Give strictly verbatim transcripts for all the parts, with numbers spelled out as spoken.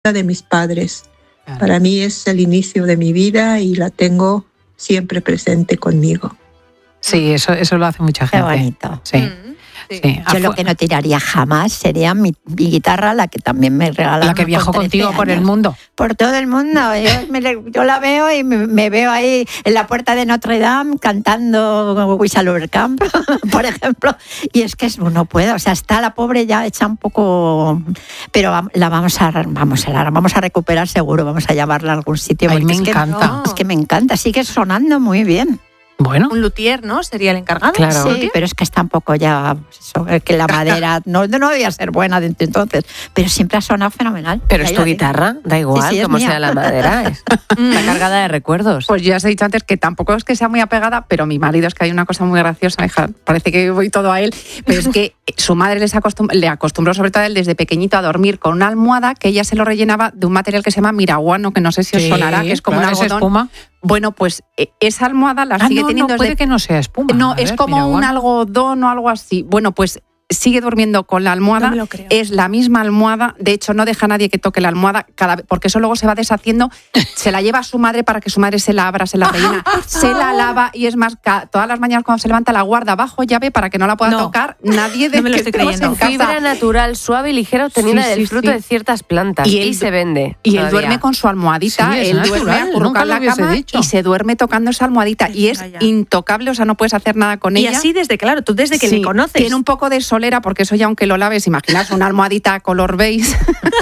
de mis padres. Claro. Para mí es el inicio de mi vida y la tengo siempre presente conmigo. Sí, eso, eso lo hace mucha gente. Qué bonito. Sí. Mm. Sí. Yo lo que no tiraría jamás sería mi, mi guitarra, la que también me regalaron. La que viajó contigo años. Por el mundo. Por todo el mundo. Yo, me, yo la veo y me, me veo ahí en la puerta de Notre Dame cantando We Shall Overcome, por ejemplo. Y es que no puedo. O sea, está la pobre ya hecha un poco... Pero la vamos a, vamos a, vamos a recuperar seguro. Vamos a llevarla a algún sitio. Ay, me es encanta. Que, no, es que me encanta. Sigue sonando muy bien. Bueno. Un luthier, ¿no? Sería el encargado. Claro. Sí, pero es que está un poco ya... Eso, que la madera no, no debía ser buena desde entonces, pero siempre ha sonado fenomenal. Pero es tu guitarra, da igual, sí, sí, como sea la madera. Es, está cargada de recuerdos. Pues ya os he dicho antes que tampoco es que sea muy apegada, pero mi marido es que hay una cosa muy graciosa, hija, parece que voy todo a él, pero es que su madre les acostum- le acostumbró sobre todo a él desde pequeñito a dormir con una almohada que ella se lo rellenaba de un material que se llama miraguano, que no sé si os sí, sonará, que es como claro, un algodón. Espuma. Bueno, pues esa almohada la ah, sigue no, teniendo... No, puede desde... que no sea espuma. No, a es ver, como mira, un bueno. algodón o algo así. Bueno, pues sigue durmiendo con la almohada. No me lo creo. Es la misma almohada. De hecho, no deja a nadie que toque la almohada, cada vez, porque eso luego se va deshaciendo. Se la lleva a su madre para que su madre se la abra, se la rellena, se la lava y es más, todas las mañanas cuando se levanta la guarda bajo llave para que no la pueda no. tocar nadie de no me lo que estoy creyendo. En casa. Fibra natural, suave y ligera, obtenida sí, del sí, fruto sí. de ciertas plantas y, él, y se vende. Y todavía. él duerme con su almohadita, sí, él natural, duerme acurrucado en la cama dicho. y se duerme tocando esa almohadita y es ya. intocable, o sea, no puedes hacer nada con y ella. Y así desde, claro, tú desde que sí, le conoces. Tiene un poco de solera porque eso ya aunque lo laves, imaginas una almohadita color beige.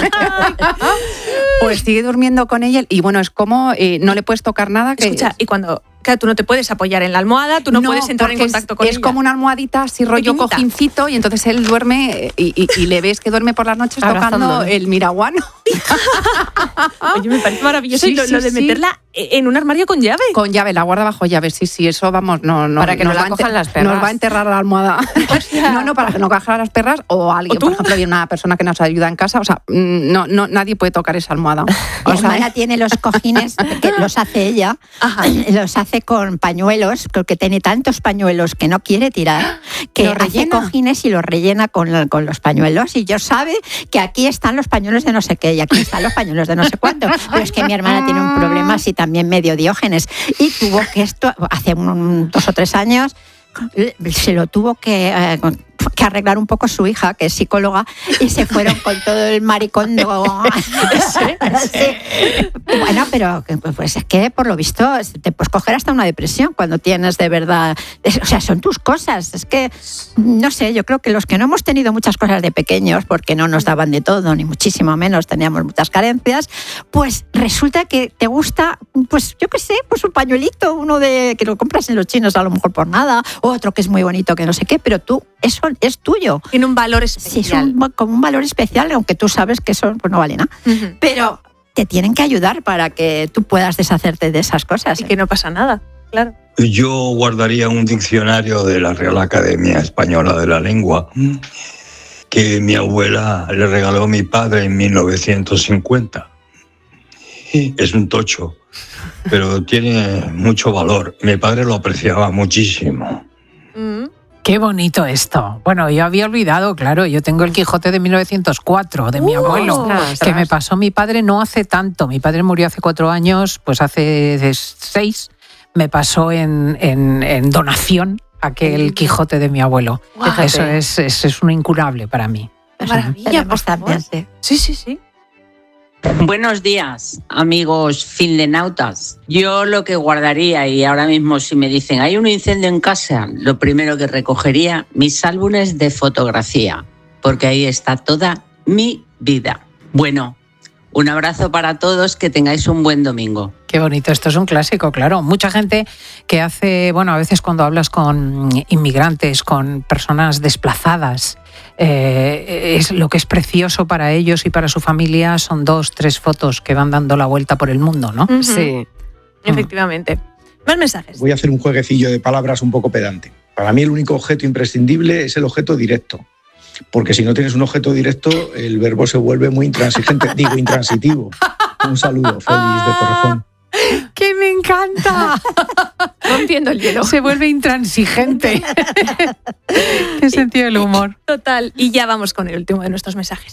Pues sigue durmiendo con ella y bueno, es como eh, no le puedes tocar nada. Que Escucha, y cuando... Claro, tú no te puedes apoyar en la almohada, tú no, no puedes entrar en contacto es, con es ella. Es como una almohadita así rollo pequeñita. Cojincito y entonces él duerme y, y, y le ves que duerme por las noches tocando el miraguano. Oye, me parece maravilloso sí, lo, sí, lo de sí. meterla en un armario con llave. Con llave, la guarda bajo llave, sí, sí, eso vamos, no, no. Para que no la enter- cojan las perras. Nos va a enterrar la almohada. no, no, para que no cojan las perras o alguien, ¿O por ejemplo, hay una persona que nos ayuda en casa, o sea, no, no, nadie puede tocar esa almohada. Mi hermana sea, tiene los cojines, que los hace ella, Ajá. los hace con pañuelos, porque tiene tantos pañuelos que no quiere tirar, que hace cojines y los rellena con, con los pañuelos y yo sabe que aquí están los pañuelos de no sé qué y aquí están los pañuelos de no sé cuánto. Pero es que mi hermana tiene un problema así también medio Diógenes y tuvo que esto, hace un, dos o tres años, se lo tuvo que... Eh, que arreglar un poco su hija, que es psicóloga, y se fueron con todo el maricondo. Sí. Bueno, pero pues es que por lo visto te puedes coger hasta una depresión cuando tienes de verdad, o sea, son tus cosas. Es que, no sé, yo creo que los que no hemos tenido muchas cosas de pequeños, porque no nos daban de todo, ni muchísimo menos, teníamos muchas carencias, pues resulta que te gusta, pues yo qué sé, pues un pañuelito, uno de que lo compras en los chinos a lo mejor por nada, otro que es muy bonito, que no sé qué, pero tú, eso es tuyo. Tiene un valor especial. Sí, es un, como un valor especial, aunque tú sabes que eso pues, no vale nada. Uh-huh. Pero te tienen que ayudar para que tú puedas deshacerte de esas cosas. Y que no pasa nada, claro. Yo guardaría un diccionario de la Real Academia Española de la Lengua que mi abuela le regaló a mi padre en mil novecientos cincuenta. Es un tocho, pero tiene mucho valor. Mi padre lo apreciaba muchísimo. Mm. Qué bonito esto. Bueno, yo había olvidado, claro, yo tengo el Quijote de mil novecientos cuatro, de uh, mi abuelo, ostras, que me pasó mi padre no hace tanto. Mi padre murió hace cuatro años, pues hace seis, me pasó en, en, en donación aquel Quijote de mi abuelo. Wow. Eso es, es, es un incurable para mí. Maravilla, por favor. Sí, sí, sí. Buenos días, amigos finlenautas. Yo lo que guardaría, y ahora mismo si me dicen hay un incendio en casa, lo primero que recogería, mis álbumes de fotografía, porque ahí está toda mi vida. Bueno, un abrazo para todos, que tengáis un buen domingo. Qué bonito, esto es un clásico, claro. Mucha gente que hace, bueno, a veces cuando hablas con inmigrantes, con personas desplazadas, eh, es lo que es precioso para ellos y para su familia son dos, tres fotos que van dando la vuelta por el mundo, ¿no? Uh-huh. Sí. Efectivamente. Más mensajes. Voy a hacer un jueguecillo de palabras un poco pedante. Para mí el único objeto imprescindible es el objeto directo. Porque si no tienes un objeto directo, el verbo se vuelve muy intransigente, digo intransitivo. Un saludo, Félix de Torrejón. ¡Que me encanta! Rompiendo el hielo. Se vuelve intransigente. Qué sentido del humor. Total. Y ya vamos con el último de nuestros mensajes.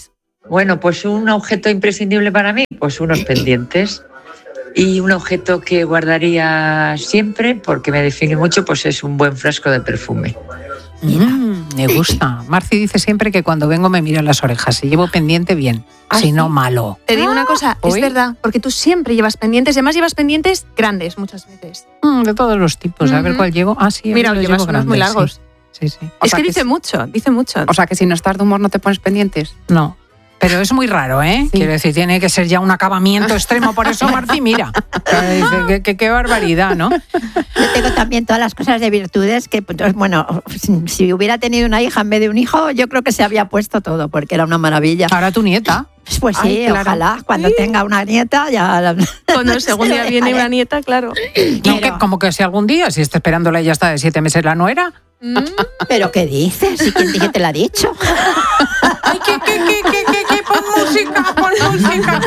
Bueno, pues un objeto imprescindible para mí, pues unos pendientes. Y un objeto que guardaría siempre, porque me define mucho, pues es un buen frasco de perfume. Mm, me gusta. Marci dice siempre que cuando vengo me miro las orejas. Si llevo pendiente, bien. ¿Ah, si sí? no, malo. Te digo una cosa, ¿Hoy? es verdad, porque tú siempre llevas pendientes, y además llevas pendientes grandes muchas veces. Mm, de todos los tipos. A ver cuál llevo. Ah, sí, mira, los llevas llevo unos muy grandes, largos. Sí, sí. sí. Es que dice mucho, dice mucho. O sea, que si no estás de humor no te pones pendientes. No. Pero es muy raro, ¿eh? Sí. Quiero decir, tiene que ser ya un acabamiento extremo. Por eso, Marci, mira. Qué, qué, qué barbaridad, ¿no? Yo tengo también todas las cosas de virtudes que, pues, bueno, si hubiera tenido una hija en vez de un hijo, yo creo que se había puesto todo, porque era una maravilla. Ahora tu nieta. Pues sí, Ay, claro. Ojalá, cuando sí. tenga una nieta ya... Cuando según día viene una nieta, claro. No, que, como que si algún día, si está esperándola y ya está de siete meses la nuera. Mm. ¿Pero qué dices? ¿Y quién dije te la ha dicho? ¡Ay, qué, qué, qué, qué, qué, qué! ¡Pon música, pon música!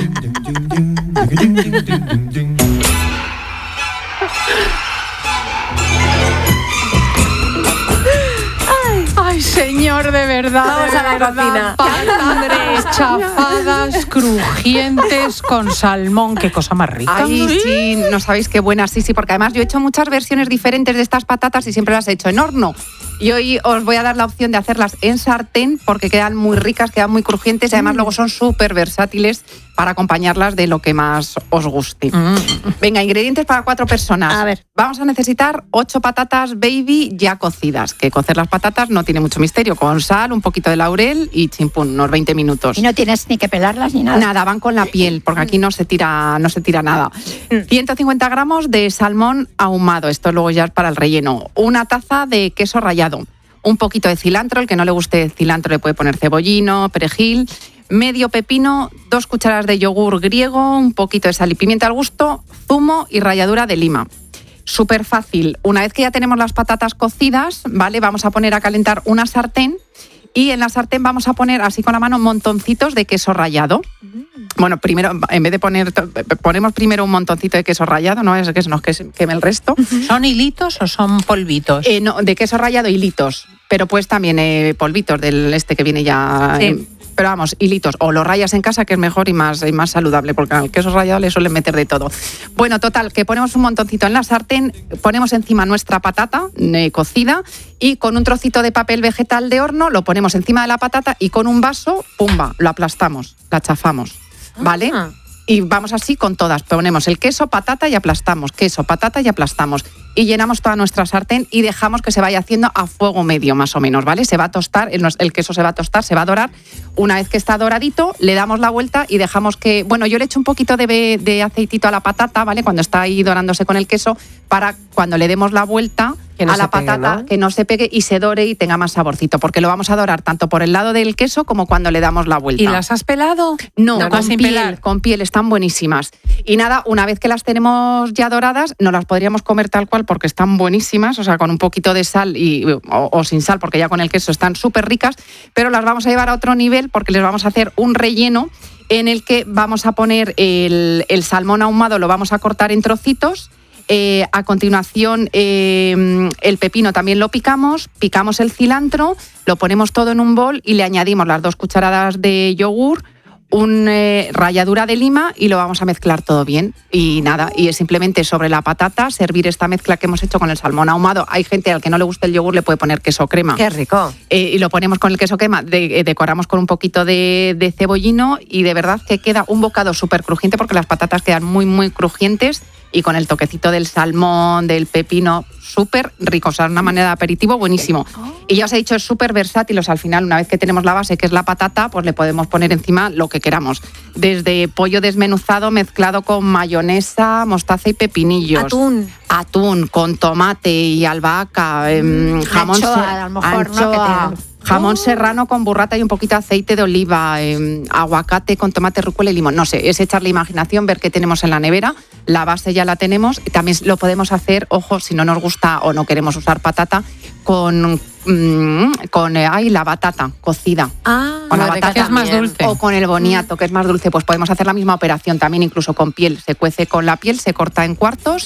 Ay, señor, de verdad. Vamos de a la verdad, cocina. Patatas chafadas, crujientes, con salmón. Qué cosa más rica. Ay, sí, no sabéis qué buenas. Sí, sí, porque además yo he hecho muchas versiones diferentes de estas patatas y siempre las he hecho en horno. Y hoy os voy a dar la opción de hacerlas en sartén porque quedan muy ricas, quedan muy crujientes y además mm. luego son súper versátiles para acompañarlas de lo que más os guste. Mm. Venga, ingredientes para cuatro personas. A ver. Vamos a necesitar ocho patatas baby ya cocidas, que cocer las patatas no tiene mucho misterio, con sal, un poquito de laurel y chimpún, unos veinte minutos. Y no tienes ni que pelarlas ni nada. Nada, van con la piel, porque aquí no se tira, no se tira nada. ciento cincuenta gramos de salmón ahumado, esto luego ya es para el relleno. Una taza de queso rallado. Un poquito de cilantro, el que no le guste cilantro le puede poner cebollino, perejil, medio pepino, dos cucharadas de yogur griego, un poquito de sal y pimienta al gusto, zumo y ralladura de lima. Súper fácil. Una vez que ya tenemos las patatas cocidas, ¿vale? Vamos a poner a calentar una sartén y en la sartén vamos a poner así con la mano montoncitos de queso rallado. Bueno, primero, en vez de poner, ponemos primero un montoncito de queso rallado, no es que se nos queme el resto. ¿Son hilitos o son polvitos? Eh, no, de queso rallado, hilitos, pero pues también eh, polvitos del este que viene ya... Sí. Eh, pero vamos, hilitos, o lo rayas en casa, que es mejor y más, y más saludable, porque al queso rallado le suelen meter de todo. Bueno, total, que ponemos un montoncito en la sartén, ponemos encima nuestra patata eh, cocida y con un trocito de papel vegetal de horno lo ponemos encima de la patata y con un vaso, pumba, lo aplastamos, la chafamos, ¿vale? Ah. Y vamos así con todas, ponemos el queso, patata y aplastamos, queso, patata y aplastamos. Y llenamos toda nuestra sartén y dejamos que se vaya haciendo a fuego medio más o menos, ¿vale? Se va a tostar, el, el queso se va a tostar, se va a dorar. Una vez que está doradito, le damos la vuelta y dejamos que... Bueno, yo le echo un poquito de, de aceitito a la patata, ¿vale? Cuando está ahí dorándose con el queso, para cuando le demos la vuelta no a la pegue, patata, ¿no? Que no se pegue y se dore y tenga más saborcito, porque lo vamos a dorar tanto por el lado del queso como cuando le damos la vuelta. ¿Y las has pelado? No, no con sin piel, pelar. Con piel, están buenísimas. Y nada, una vez que las tenemos ya doradas, no las podríamos comer tal cual porque están buenísimas, o sea, con un poquito de sal y, o, o sin sal, porque ya con el queso están súper ricas, pero las vamos a llevar a otro nivel porque les vamos a hacer un relleno en el que vamos a poner el, el salmón ahumado, lo vamos a cortar en trocitos. Eh, a continuación, eh, el pepino también lo picamos, picamos el cilantro, lo ponemos todo en un bol y le añadimos las dos cucharadas de yogur, una eh, ralladura de lima y lo vamos a mezclar todo bien. Y nada, y es simplemente sobre la patata servir esta mezcla que hemos hecho con el salmón ahumado. Hay gente al que no le gusta el yogur, le puede poner queso crema. ¡Qué rico! Eh, y lo ponemos con el queso crema, de, eh, decoramos con un poquito de, de cebollino y de verdad que queda un bocado súper crujiente porque las patatas quedan muy, muy crujientes y con el toquecito del salmón, del pepino, súper rico, o sea, una manera de aperitivo buenísimo. Y ya os he dicho, es súper versátil, o sea, al final, una vez que tenemos la base, que es la patata, pues le podemos poner encima lo que queramos. Desde pollo desmenuzado mezclado con mayonesa, mostaza y pepinillos. Atún. Atún, con tomate y albahaca, eh, jamón... Anchoa, a lo mejor, anchoa, ¿no? Que te... Jamón serrano con burrata y un poquito de aceite de oliva, eh, aguacate con tomate, rúcula y limón. No sé, es echarle imaginación, ver qué tenemos en la nevera. La base ya la tenemos. También lo podemos hacer, ojo, si no nos gusta o no queremos usar patata, con, mmm, con eh, ay, la batata cocida. Ah, con la batata que es más dulce. O con el boniato, que es más dulce. Pues podemos hacer la misma operación también, incluso con piel. Se cuece con la piel, se corta en cuartos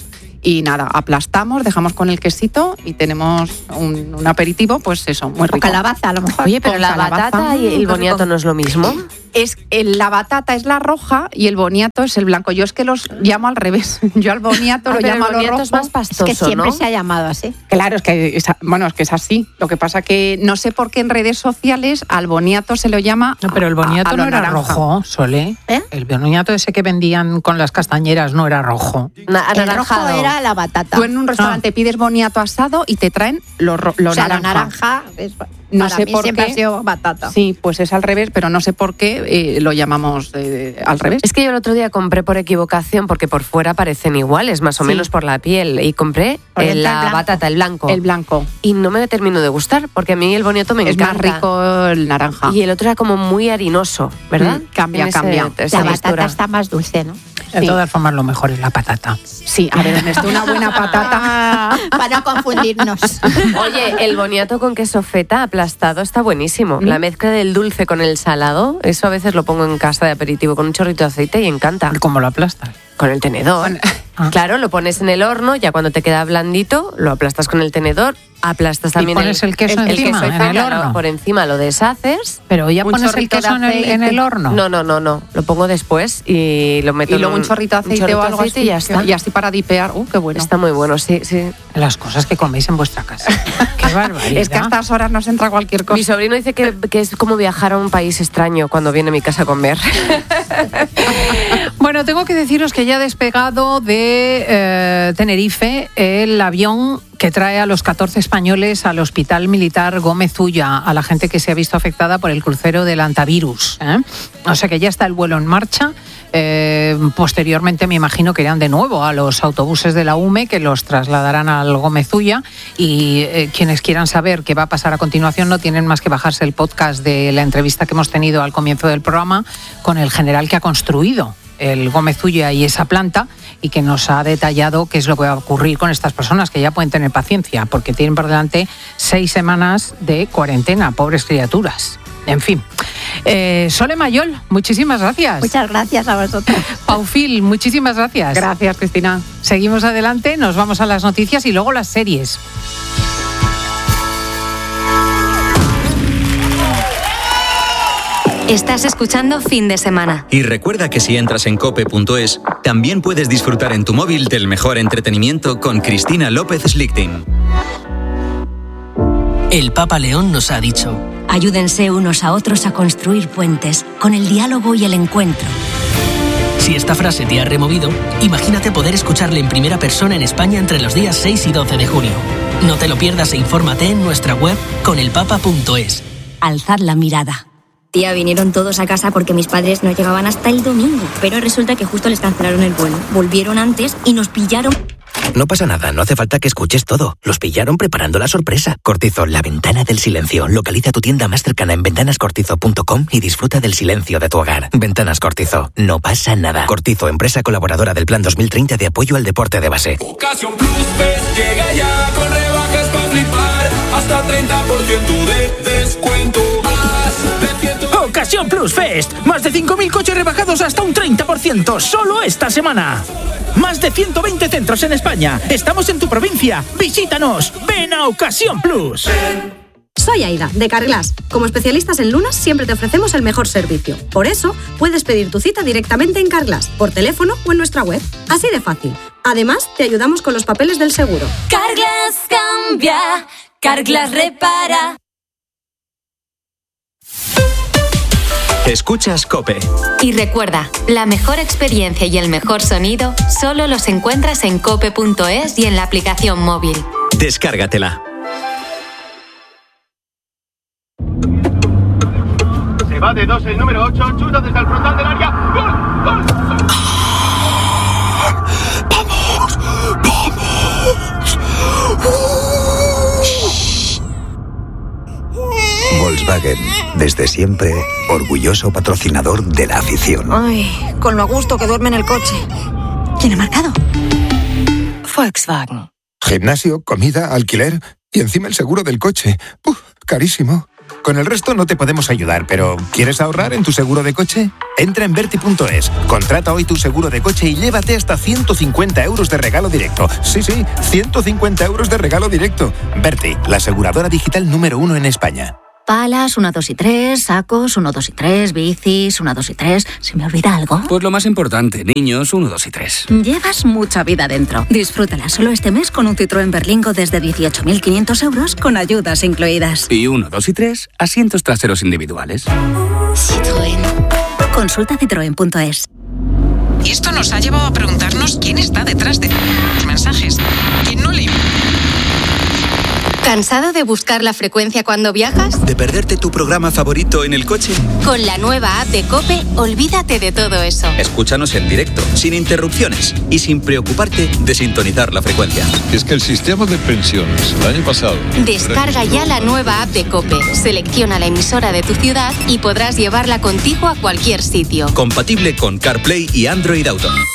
y nada, aplastamos, dejamos con el quesito y tenemos un, un aperitivo, pues eso, muy rico. O calabaza, a lo mejor. Oye, pero Con la calabaza. batata y el boniato no es lo mismo. Es el, la batata es la roja y el boniato es el blanco. Yo es que los llamo al revés. Yo al boniato Ah, lo pero llamo el a lo boniato rojo. es más pastoso, Es que siempre ¿no? se ha llamado así. Claro, es que es, bueno, es que es así. Lo que pasa que no sé por qué en redes sociales al boniato se lo llama. No, pero el boniato a, a no lo era naranja. rojo, Sole. ¿Eh? El boniato ese que vendían con las castañeras no era rojo. Na- El rojo anaranjado. era la batata. Tú en un restaurante pides boniato asado y te traen lo, ro- lo o sea, naranja. la naranja es, No para sé mí por siempre qué. ha sido batata. Sí, pues es al revés, pero no sé por qué eh, lo llamamos eh, al revés. Es que yo el otro día compré por equivocación, porque por fuera parecen iguales, más o Sí. menos por la piel, y compré Por eh, dentro el la blanco. batata, el blanco. El blanco. Y no me terminó de gustar, porque a mí el boniato me Es encanta. más rico el naranja. Y el otro era como muy harinoso, ¿verdad? Mm, cambia, Tiene ese- cambia. esa La textura. batata está más dulce, ¿no? De Sí. todas formas, lo mejor es la patata. Sí, a ver, Ernesto, una buena patata. Para no confundirnos. Oye, el boniato con queso feta aplastado está buenísimo. ¿Mm? La mezcla del dulce con el salado, eso a veces lo pongo en casa de aperitivo con un chorrito de aceite y encanta. ¿Cómo lo aplastas? Con el tenedor. Ah. Claro, lo pones en el horno, ya cuando te queda blandito, lo aplastas con el tenedor, aplastas también pones el queso el encima, queso en feta, el horno. lo- por encima lo deshaces. Pero ya Un pones el chorrito de queso en el, en el aceite. horno. No, no, no, no. Lo pongo después y lo meto Y luego en un chorrito de aceite chorrito o de algo aceite así. y ya está. Y así para dipear. Uh, qué bueno. Está muy bueno, sí, sí. Las cosas que coméis en vuestra casa. Qué barbaridad. Es que a estas horas nos entra cualquier cosa. Mi sobrino dice que, que es como viajar a un país extraño cuando viene a mi casa a comer. Bueno, tengo que deciros que ya ha despegado de eh, Tenerife el avión que trae a los catorce españoles al Hospital Militar Gómez Ulla, a la gente que se ha visto afectada por el crucero del Antavirus. ¿eh? O sea que ya está el vuelo en marcha. Eh, posteriormente me imagino que irán de nuevo a los autobuses de la U M E que los trasladarán al Gómez Ulla y eh, quienes quieran saber qué va a pasar a continuación no tienen más que bajarse el podcast de la entrevista que hemos tenido al comienzo del programa con el general que ha construido el Gómez Ulla y esa planta y que nos ha detallado qué es lo que va a ocurrir con estas personas, que ya pueden tener paciencia porque tienen por delante seis semanas de cuarentena, pobres criaturas. En fin. Eh, Sole Mayol, muchísimas gracias. Muchas gracias a vosotros. Paufil, muchísimas gracias. Gracias, Cristina. Seguimos adelante, nos vamos a las noticias y luego las series. Estás escuchando Fin de Semana. Y recuerda que si entras en cope punto es, también puedes disfrutar en tu móvil del mejor entretenimiento con Cristina López Slichting. El Papa León nos ha dicho: Ayúdense unos a otros a construir puentes con el diálogo y el encuentro. Si esta frase te ha removido, imagínate poder escucharle en primera persona en España entre los días seis y doce de junio. No te lo pierdas e infórmate en nuestra web con el papa punto es. Alzad la mirada. Tía, vinieron todos a casa porque mis padres no llegaban hasta el domingo, pero resulta que justo les cancelaron el vuelo. Volvieron antes y nos pillaron. No pasa nada, no hace falta que escuches todo. Los pillaron preparando la sorpresa. Cortizo, la ventana del silencio. Localiza tu tienda más cercana en ventanas cortizo punto com y disfruta del silencio de tu hogar. Ventanas Cortizo, no pasa nada. Cortizo, empresa colaboradora del Plan dos mil treinta de apoyo al deporte de base. Ocasión Plus Fest llega ya con rebajas para flipar. Hasta treinta por ciento de descuento. Más de cien... Ocasión Plus Fest. Más de cinco mil coches rebajados hasta un treinta por ciento solo esta semana. Más de ciento veinte centros en España. Estamos en tu provincia. Visítanos. Ven a Ocasión Plus. Soy Aida, de Carglass. Como especialistas en lunas, siempre te ofrecemos el mejor servicio. Por eso, puedes pedir tu cita directamente en Carglass, por teléfono o en nuestra web. Así de fácil. Además, te ayudamos con los papeles del seguro. Carglass cambia, Carglass repara. Escuchas COPE. Y recuerda, la mejor experiencia y el mejor sonido solo los encuentras en cope punto es y en la aplicación móvil. Descárgatela. Se va de dos el número ocho, chuta desde el frontal del área. ¡Gol! ¡Gol! ¡Vamos! ¡Vamos! Volkswagen, desde siempre, orgulloso patrocinador de la afición. Ay, con lo a gusto que duerme en el coche. ¿Quién ha marcado? Volkswagen. Gimnasio, comida, alquiler y encima el seguro del coche. Uf, carísimo. Con el resto no te podemos ayudar, pero ¿quieres ahorrar en tu seguro de coche? Entra en Berti punto es, contrata hoy tu seguro de coche y llévate hasta ciento cincuenta euros de regalo directo. Sí, sí, ciento cincuenta euros de regalo directo. Berti, la aseguradora digital número uno en España. Palas, uno, dos y tres, sacos, uno, dos y tres, bicis, uno, dos y tres. ¿Se me olvida algo? Pues lo más importante, niños, uno, dos y tres. Llevas mucha vida dentro. Disfrútala solo este mes con un Citroën Berlingo desde dieciocho mil quinientos euros con ayudas incluidas. Y uno, dos y tres, asientos traseros individuales. Citroën. Consulta citroen punto es. Y esto nos ha llevado a preguntarnos quién está detrás de los mensajes. ¿Quién no le... ¿Cansado de buscar la frecuencia cuando viajas? ¿De perderte tu programa favorito en el coche? Con la nueva app de COPE, olvídate de todo eso. Escúchanos en directo, sin interrupciones y sin preocuparte de sintonizar la frecuencia. Es que el sistema de pensiones, el año pasado... Descarga ya la nueva app de COPE, selecciona la emisora de tu ciudad y podrás llevarla contigo a cualquier sitio. Compatible con CarPlay y Android Auto.